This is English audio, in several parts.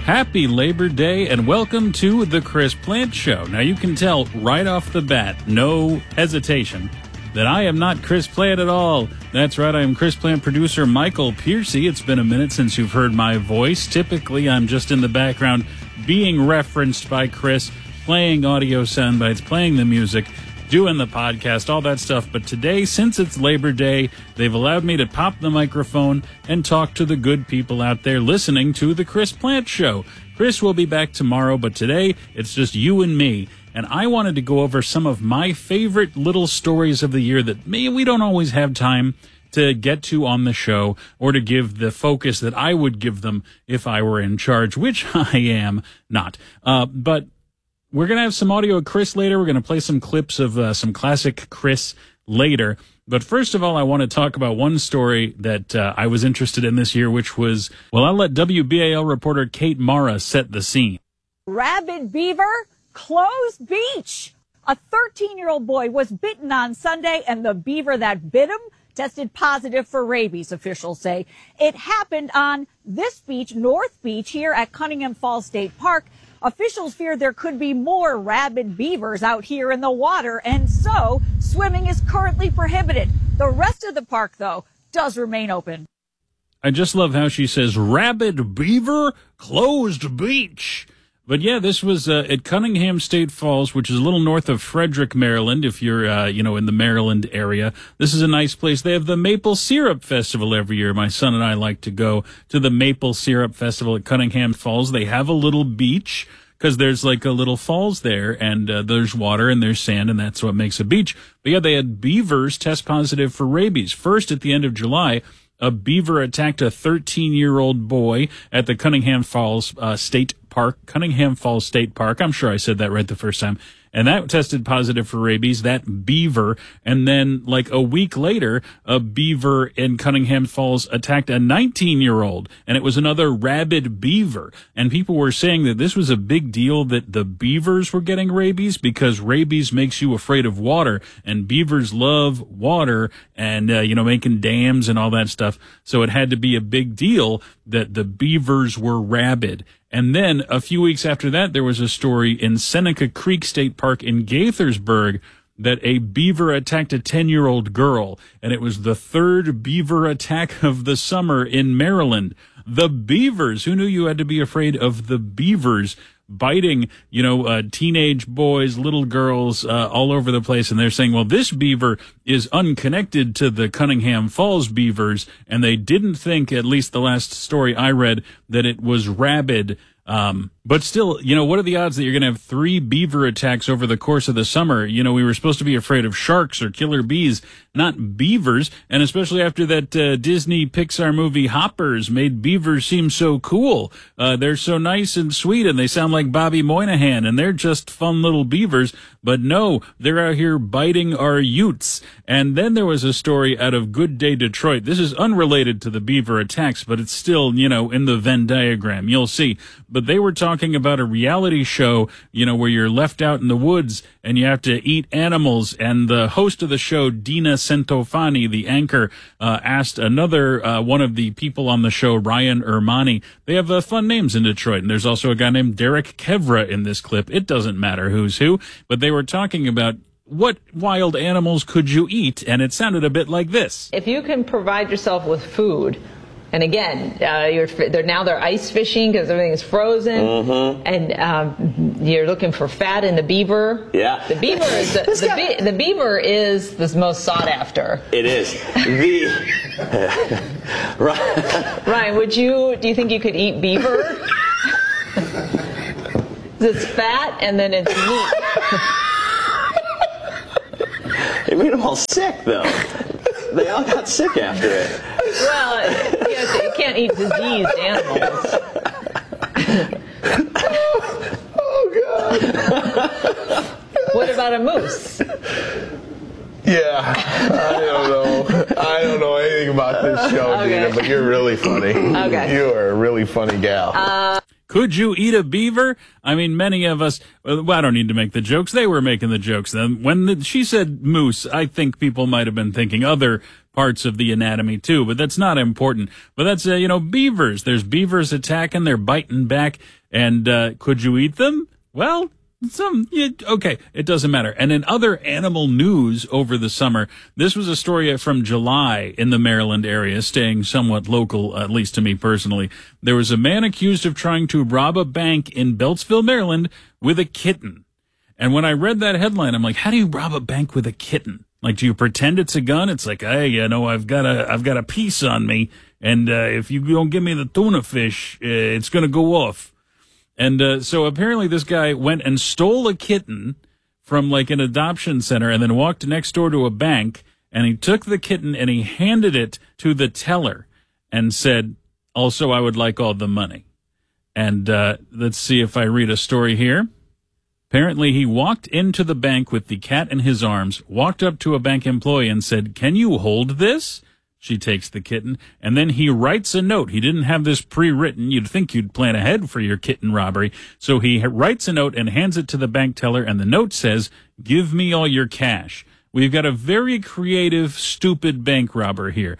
Happy Labor Day and welcome to the Chris Plante Show. Now you can tell right off the bat, no hesitation, that I am not Chris Plante at all. That's right, I am Chris Plante producer Michael Piercy. It's been a minute since you've heard my voice. Typically, I'm just in the background being referenced by Chris, playing audio soundbites, playing the music, doing the podcast, all that stuff. But today, since it's Labor Day, they've allowed me to pop the microphone and talk to the good people out there listening to the Chris Plante Show. Chris will be back tomorrow, but today it's just you and me. And I wanted to go over some of my favorite little stories of the year that maybe we don't always have time to get to on the show or to give the focus that I would give them if I were in charge, which I am not. But we're going to have some audio of Chris later. We're going to play some clips of some classic Chris later. But first of all, I want to talk about one story that I was interested in this year, which was, well, I'll let WBAL reporter Kate Mara set the scene. Rabid beaver, closed beach. A 13-year-old boy was bitten on Sunday, and the beaver that bit him tested positive for rabies, officials say. It happened on this beach, North Beach, here at Cunningham Falls State Park. Officials fear there could be more rabid beavers out here in the water, and so swimming is currently prohibited. The rest of the park, though, does remain open. I just love how she says, rabid beaver, closed beach. But yeah, this was at Cunningham State Falls, which is a little north of Frederick, Maryland, if you're, in the Maryland area. This is a nice place. They have the Maple Syrup Festival every year. My son and I like to go to the Maple Syrup Festival at Cunningham Falls. They have a little beach because there's like a little falls there, and there's water and there's sand, and that's what makes a beach. But yeah, they had beavers test positive for rabies. First, at the end of July, a beaver attacked a 13-year-old boy at the Cunningham Falls State Park. Cunningham Falls State Park. I'm sure I said that right the first time. And that tested positive for rabies, that beaver. And then, like a week later, a beaver in Cunningham Falls attacked a 19-year-old. And it was another rabid beaver. And people were saying that this was a big deal that the beavers were getting rabies because rabies makes you afraid of water. And beavers love water and, making dams and all that stuff. So it had to be a big deal that the beavers were rabid. And then a few weeks after that, there was a story in Seneca Creek State Park in Gaithersburg that a beaver attacked a 10-year-old girl. And it was the third beaver attack of the summer in Maryland. The beavers. Who knew you had to be afraid of the beavers biting, teenage boys, little girls, all over the place. And they're saying, well, this beaver is unconnected to the Cunningham Falls beavers. And they didn't think, at least the last story I read, that it was rabid. But still, what are the odds that you're going to have 3 beaver attacks over the course of the summer? We were supposed to be afraid of sharks or killer bees, not beavers. And especially after that Disney Pixar movie Hoppers made beavers seem so cool. They're so nice and sweet, and they sound like Bobby Moynihan, and they're just fun little beavers. But no, they're out here biting our utes. And then there was a story out of Good Day Detroit. This is unrelated to the beaver attacks, but it's still, in the Venn diagram. You'll see. But they were talking about a reality show, where you're left out in the woods and you have to eat animals. And the host of the show, Dina Centofani, the anchor, asked another one of the people on the show, Ryan Ermani. They have fun names in Detroit. And there's also a guy named Derek Kevra in this clip. It doesn't matter who's who, but they were talking about what wild animals could you eat, and it sounded a bit like this. If you can provide yourself with food, and again, they're ice fishing because everything is frozen, and you're looking for fat in the beaver. Yeah, the beaver is the beaver is the most sought after. It is. Ryan, do you think you could eat beaver? It's fat and then it's meat. It made them all sick, though. They all got sick after it. Well, you can't eat diseased animals. Oh, God. What about a moose? Yeah, I don't know anything about this show, Okay. Dina, but you're really funny. Okay. You are a really funny gal. Could you eat a beaver? I mean, many of us, well, I don't need to make the jokes. They were making the jokes. Then when she said moose, I think people might have been thinking other parts of the anatomy too, but that's not important. But that's, beavers. There's beavers attacking, they're biting back. And, could you eat them? Well, okay, it doesn't matter. And in other animal news over the summer, this was a story from July in the Maryland area, staying somewhat local, at least to me personally. There was a man accused of trying to rob a bank in Beltsville, Maryland with a kitten. And when I read that headline, I'm like, how do you rob a bank with a kitten? Like, do you pretend it's a gun? It's like, hey, I've got a piece on me, and if you don't give me the tuna fish, it's gonna go off. And so apparently this guy went and stole a kitten from like an adoption center and then walked next door to a bank, and he took the kitten and he handed it to the teller and said, also, I would like all the money. And let's see if I read a story here. Apparently he walked into the bank with the cat in his arms, walked up to a bank employee and said, can you hold this? She takes the kitten, and then he writes a note. He didn't have this pre-written. You'd think you'd plan ahead for your kitten robbery. So he writes a note and hands it to the bank teller, and the note says, give me all your cash. We've got a very creative, stupid bank robber here.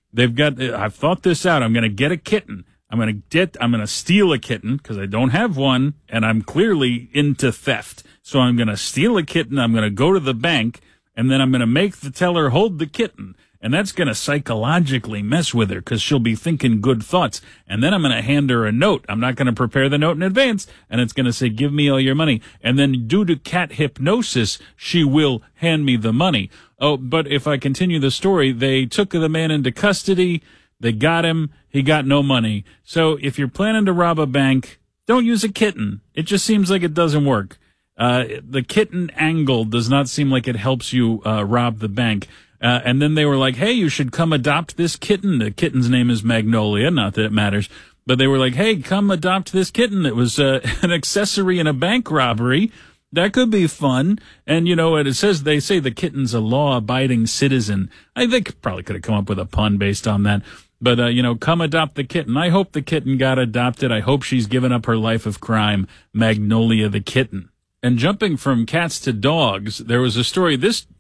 I've thought this out. I'm going to get a kitten. I'm going to steal a kitten because I don't have one, and I'm clearly into theft. So I'm going to steal a kitten. I'm going to go to the bank, and then I'm going to make the teller hold the kitten. And that's going to psychologically mess with her because she'll be thinking good thoughts. And then I'm going to hand her a note. I'm not going to prepare the note in advance. And it's going to say, give me all your money. And then due to cat hypnosis, she will hand me the money. Oh, but if I continue the story, they took the man into custody. They got him. He got no money. So if you're planning to rob a bank, don't use a kitten. It just seems like it doesn't work. The kitten angle does not seem like it helps you rob the bank. And then they were like, hey, you should come adopt this kitten. The kitten's name is Magnolia, not that it matters. But they were like, hey, come adopt this kitten. It was an accessory in a bank robbery. That could be fun. And, they say the kitten's a law-abiding citizen. I think probably could have come up with a pun based on that. But, come adopt the kitten. I hope the kitten got adopted. I hope she's given up her life of crime, Magnolia the kitten. And jumping from cats to dogs, there was a story.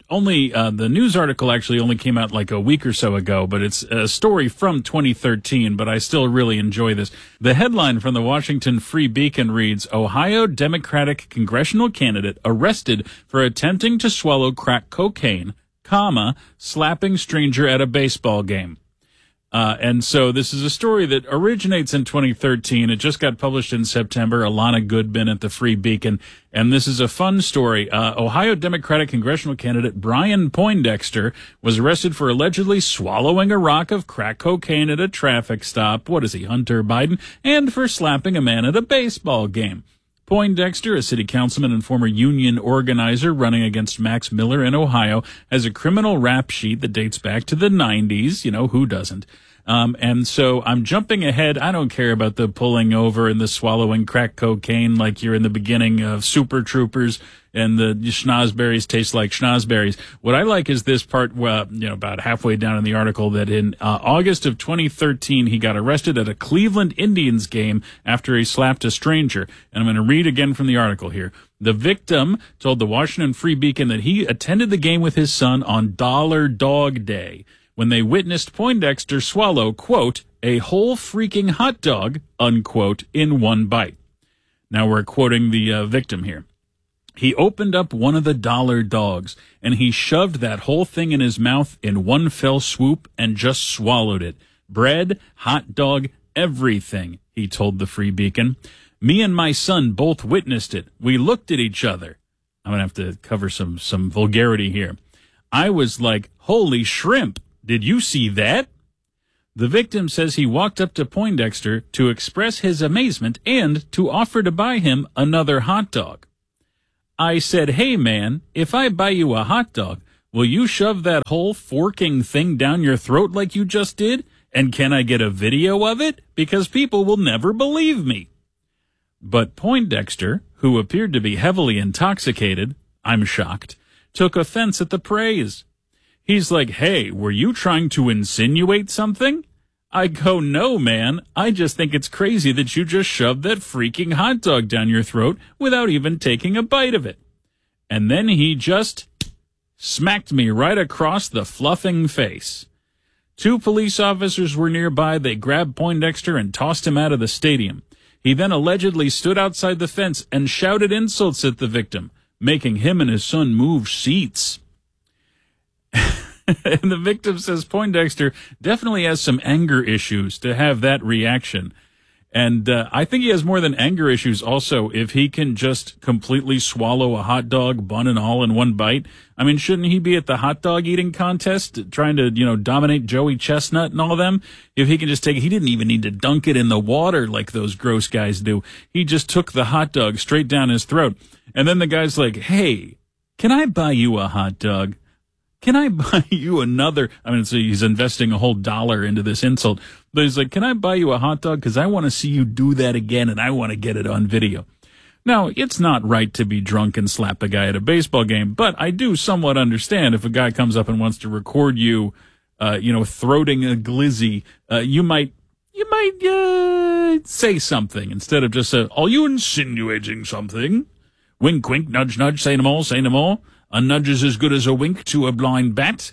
The news article actually only came out like a week or so ago, but it's a story from 2013, but I still really enjoy this. The headline from the Washington Free Beacon reads, Ohio Democratic congressional candidate arrested for attempting to swallow crack cocaine, slapping stranger at a baseball game. And so this is a story that originates in 2013. It just got published in September. Alana Goodman at the Free Beacon. And this is a fun story. Ohio Democratic congressional candidate Brian Poindexter was arrested for allegedly swallowing a rock of crack cocaine at a traffic stop. What is he, Hunter Biden? And for slapping a man at a baseball game. Poindexter, a city councilman and former union organizer running against Max Miller in Ohio, has a criminal rap sheet that dates back to the 90s. Who doesn't? And so I'm jumping ahead. I don't care about the pulling over and the swallowing crack cocaine like you're in the beginning of Super Troopers and the schnozberries taste like schnozberries. What I like is this part, about halfway down in the article, that in August of 2013, he got arrested at a Cleveland Indians game after he slapped a stranger. And I'm going to read again from the article here. The victim told the Washington Free Beacon that he attended the game with his son on Dollar Dog Day when they witnessed Poindexter swallow, quote, a whole freaking hot dog, unquote, in one bite. Now we're quoting the victim here. He opened up one of the dollar dogs, and he shoved that whole thing in his mouth in one fell swoop and just swallowed it. Bread, hot dog, everything, he told the Free Beacon. Me and my son both witnessed it. We looked at each other. I'm going to have to cover some vulgarity here. I was like, holy shrimp. Did you see that? The victim says he walked up to Poindexter to express his amazement and to offer to buy him another hot dog. I said, hey, man, if I buy you a hot dog, will you shove that whole forking thing down your throat like you just did? And can I get a video of it? Because people will never believe me. But Poindexter, who appeared to be heavily intoxicated, I'm shocked, took offense at the praise. He's like, hey, were you trying to insinuate something? I go, no, man. I just think it's crazy that you just shoved that freaking hot dog down your throat without even taking a bite of it. And then he just smacked me right across the fluffing face. 2 police officers were nearby. They grabbed Poindexter and tossed him out of the stadium. He then allegedly stood outside the fence and shouted insults at the victim, making him and his son move seats. And the victim says Poindexter definitely has some anger issues to have that reaction. And I think he has more than anger issues also if he can just completely swallow a hot dog, bun and all, in one bite. I mean, shouldn't he be at the hot dog eating contest trying to, dominate Joey Chestnut and all of them? If he can just take it, he didn't even need to dunk it in the water like those gross guys do. He just took the hot dog straight down his throat. And then the guy's like, hey, can I buy you a hot dog? Can I buy you another? I mean, so he's investing a whole $1 into this insult. But he's like, can I buy you a hot dog? Because I want to see you do that again, and I want to get it on video. Now, it's not right to be drunk and slap a guy at a baseball game, but I do somewhat understand if a guy comes up and wants to record you, throating a glizzy, you might say something instead of just are you insinuating something? Wink, wink, nudge, nudge, say no more, say no more. A nudge is as good as a wink to a blind bat,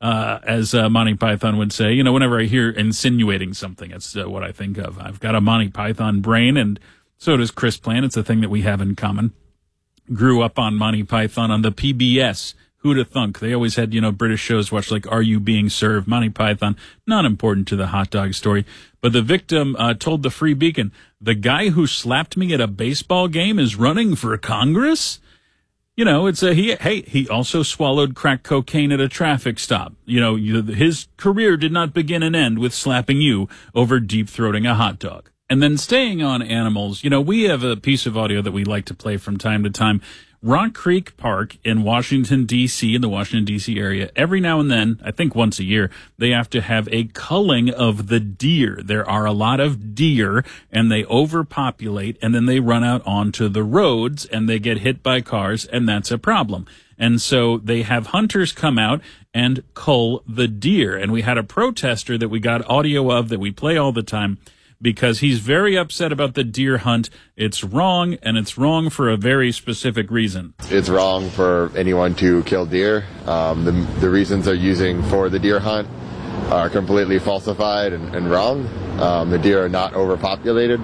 as Monty Python would say. Whenever I hear insinuating something, that's what I think of. I've got a Monty Python brain, and so does Chris Plant. It's a thing that we have in common. Grew up on Monty Python on the PBS. Who'd have thunk? They always had, British shows watch like Are You Being Served? Monty Python, not important to the hot dog story. But the victim told the Free Beacon, the guy who slapped me at a baseball game is running for Congress? It's he also swallowed crack cocaine at a traffic stop. His career did not begin and end with slapping you over deep-throating a hot dog. And then staying on animals, we have a piece of audio that we like to play from time to time. Rock Creek Park in Washington, D.C., in the Washington, D.C. area, every now and then, I think once a year, they have to have a culling of the deer. There are a lot of deer, and they overpopulate, and then they run out onto the roads, and they get hit by cars, and that's a problem. And so they have hunters come out and cull the deer. And we had a protester that we got audio of that we play all the time, because he's very upset about the deer hunt. It's wrong, and it's wrong for a very specific reason. It's wrong for anyone to kill deer. The reasons they're using for the deer hunt are completely falsified and wrong. The deer are not overpopulated.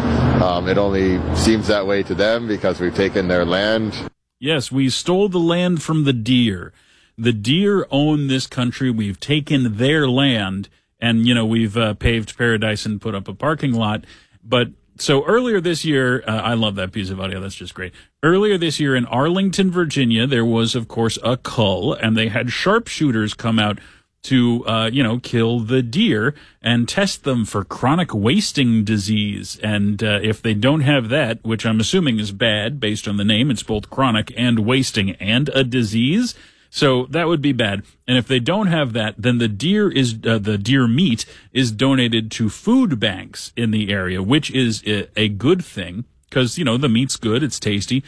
It only seems that way to them because we've taken their land. Yes, we stole the land from the deer. The deer own this country. We've taken their land. And, we've paved paradise and put up a parking lot. But so earlier this year, I love that piece of audio. That's just great. Earlier this year in Arlington, Virginia, there was, of course, a cull, and they had sharpshooters come out to, kill the deer and test them for chronic wasting disease. And if they don't have that, which I'm assuming is bad based on the name, it's both chronic and wasting and a disease. So that would be bad. And if they don't have that, then the deer meat is donated to food banks in the area, which is a good thing because, the meat's good. It's tasty.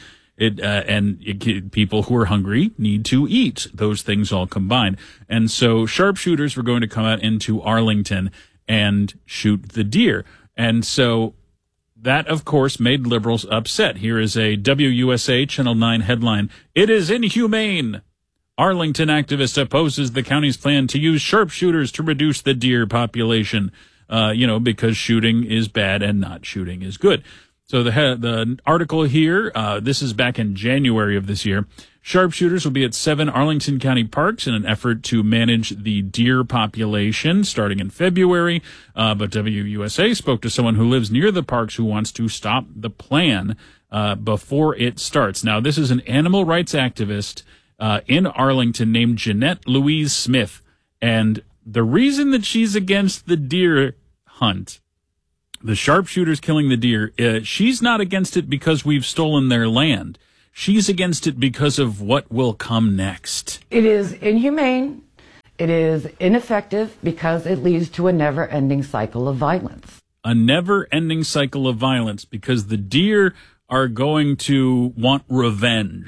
People who are hungry need to eat. Those things all combined. And so sharpshooters were going to come out into Arlington and shoot the deer. And so that, of course, made liberals upset. Here is a WUSA Channel 9 headline. It is inhumane. Arlington activist opposes the county's plan to use sharpshooters to reduce the deer population, because shooting is bad and not shooting is good. So the article here, this is back in January of this year. Sharpshooters will be at 7 Arlington County parks in an effort to manage the deer population starting in February. But WUSA spoke to someone who lives near the parks who wants to stop the plan before it starts. Now, this is an animal rights activist in Arlington named Jeanette Louise Smith. And the reason that she's against the deer hunt, the sharpshooters killing the deer, she's not against it because we've stolen their land. She's against it because of what will come next. It is inhumane. It is ineffective because it leads to a never-ending cycle of violence. A never-ending cycle of violence because the deer are going to want revenge.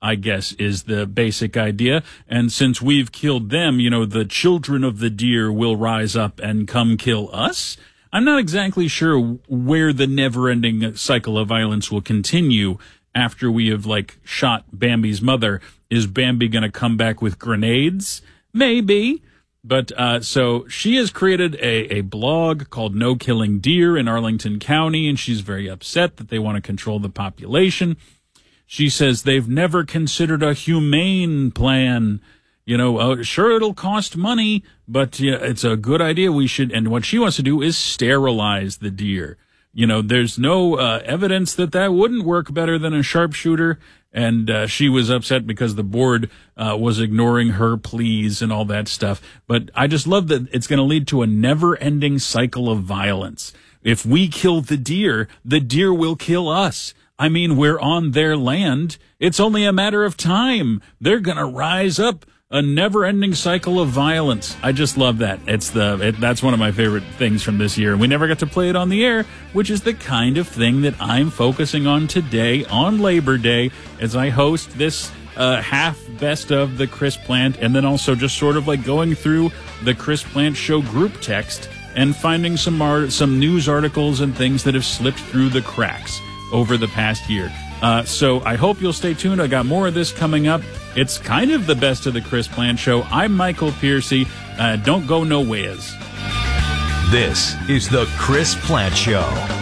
I guess, is the basic idea. And since we've killed them, the children of the deer will rise up and come kill us. I'm not exactly sure where the never-ending cycle of violence will continue after we have, shot Bambi's mother. Is Bambi going to come back with grenades? Maybe. But so she has created a blog called No Killing Deer in Arlington County, and she's very upset that they want to control the population. She says they've never considered a humane plan. Sure, it'll cost money, but it's a good idea. We should, and what she wants to do is sterilize the deer. There's no evidence that wouldn't work better than a sharpshooter. And she was upset because the board was ignoring her pleas and all that stuff. But I just love that it's going to lead to a never-ending cycle of violence. If we kill the deer will kill us. I mean, we're on their land. It's only a matter of time. They're going to rise up. A never-ending cycle of violence. I just love that. That's one of my favorite things from this year. We never got to play it on the air, which is the kind of thing that I'm focusing on today on Labor Day as I host this half best of the Chris Plant, and then also just sort of going through the Chris Plant Show group text and finding some news articles and things that have slipped through the cracks over the past year. So I hope you'll stay tuned. I got more of this coming up. It's kind of the best of the Chris Plant Show. I'm Michael Piercy. Don't go nowheres. This is the Chris Plant Show.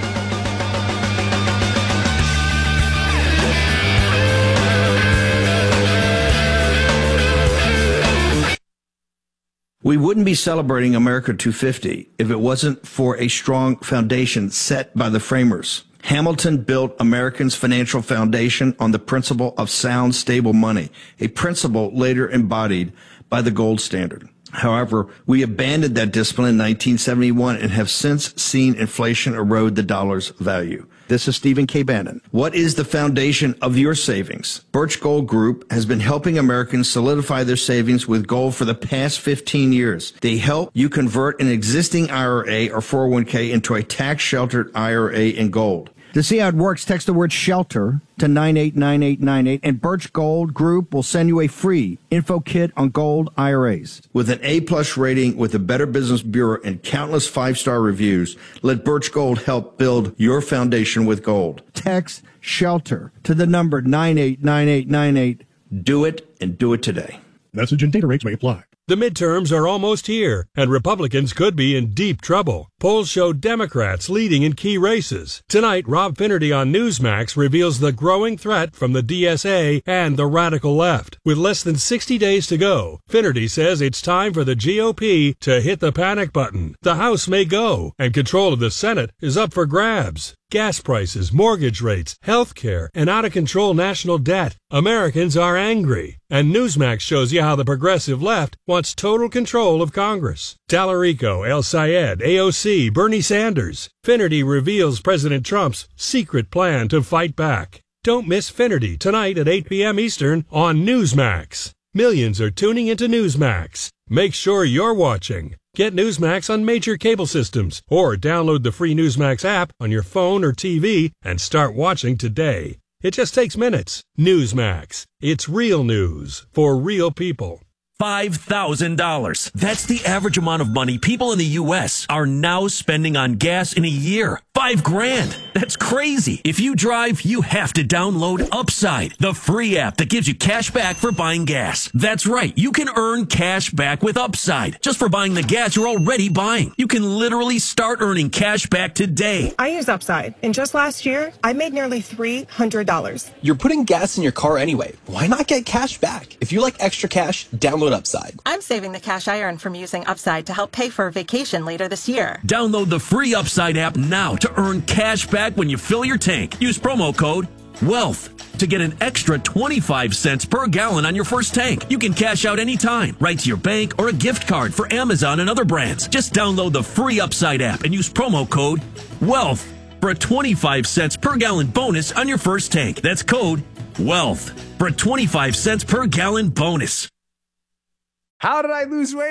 We wouldn't be celebrating America 250 if it wasn't for a strong foundation set by the framers. Hamilton built Americans' financial foundation on the principle of sound, stable money, a principle later embodied by the gold standard. However, we abandoned that discipline in 1971 and have since seen inflation erode the dollar's value. This is Stephen K. Bannon. What is the foundation of your savings? Birch Gold Group has been helping Americans solidify their savings with gold for the past 15 years. They help you convert an existing IRA or 401k into a tax-sheltered IRA in gold. To see how it works, text the word SHELTER to 989898, and Birch Gold Group will send you a free info kit on gold IRAs. With an A-plus rating with the Better Business Bureau and countless 5-star reviews, let Birch Gold help build your foundation with gold. Text SHELTER to the number 989898. Do it, and do it today. Message and data rates may apply. The midterms are almost here, and Republicans could be in deep trouble. Polls show Democrats leading in key races. Tonight, Rob Finnerty on Newsmax reveals the growing threat from the DSA and the radical left. With less than 60 days to go, Finnerty says it's time for the GOP to hit the panic button. The House may go, and control of the Senate is up for grabs. Gas prices, mortgage rates, health care, and out-of-control national debt. Americans are angry. And Newsmax shows you how the progressive left wants total control of Congress. Tallarico, El Sayed, AOC, Bernie Sanders. Finnerty reveals President Trump's secret plan to fight back. Don't miss Finnerty tonight at 8 p.m. Eastern on Newsmax. Millions are tuning into Newsmax. Make sure you're watching. Get Newsmax on major cable systems or download the free Newsmax app on your phone or TV and start watching today. It just takes minutes. Newsmax. It's real news for real people. $5,000. That's the average amount of money people in the U.S. are now spending on gas in a year. $5,000. That's crazy. If you drive, you have to download Upside, the free app that gives you cash back for buying gas. That's right. You can earn cash back with Upside just for buying the gas you're already buying. You can literally start earning cash back today. I use Upside, and just last year, I made nearly $300. You're putting gas in your car anyway. Why not get cash back? If you like extra cash, download Upside. I'm saving the cash I earn from using Upside to help pay for a vacation later this year. Download the free Upside app now to earn cash back when you fill your tank. Use promo code WEALTH to get an extra 25 cents per gallon on your first tank. You can cash out anytime, right to your bank or a gift card for Amazon and other brands. Just download the free Upside app and use promo code WEALTH for a 25 cents per gallon bonus on your first tank. That's code WEALTH for a 25 cents per gallon bonus. How did I lose weight?